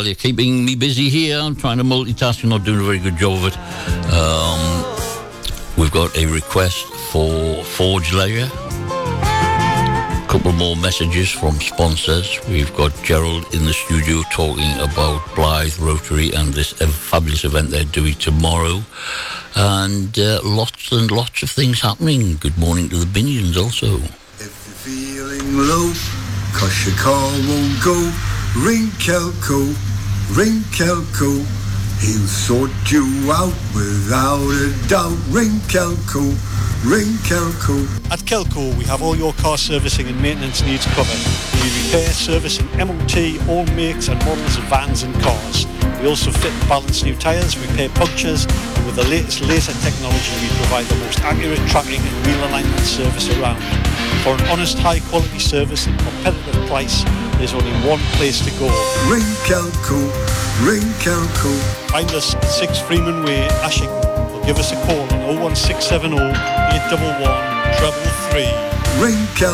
you're keeping me busy here. I'm trying to multitask. You're not doing a very good job of it. We've got a request for Forge Leisure. A couple more messages from sponsors. We've got Gerald in the studio talking about Blythe Rotary and this fabulous event they're doing tomorrow. And lots and lots of things happening. Good morning to the Binions also. If you're feeling low, 'cause your car won't go, ring Kelco, ring Kelco. He'll sort you out without a doubt. Ring Kelco, ring Kelco. At Kelco, we have all your car servicing and maintenance needs covered. We repair, service and MOT all makes and models of vans and cars. We also fit and balance new tyres, repair punctures, and with the latest laser technology, we provide the most accurate tracking and wheel alignment service around. For an honest, high-quality service and competitive price, there's only one place to go. Ring Kelco, ring Kelco. Find us at 6 Freeman Way, Ashington, or give us a call on 01670 811 333. Ring Kelco.